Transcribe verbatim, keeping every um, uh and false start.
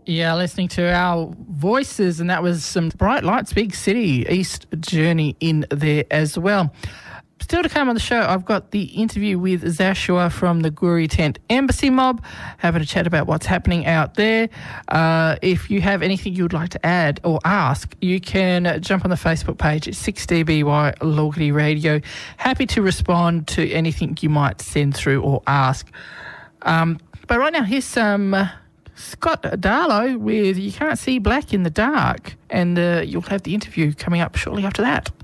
Yeah, listening to our voices, and that was some Bright Lights, Big City, East Journey in there as well. Still to come on the show, I've got the interview with Zashua from the Guri Tent Embassy Mob, having a chat about what's happening out there. Uh, if you have anything you would like to add or ask, you can jump on the Facebook page at six D B Y Logity Radio. Happy to respond to anything you might send through or ask. Um, but right now, here's some... Uh, Scott Darlow with You Can't See Black in the Dark, and uh, you'll have the interview coming up shortly after that.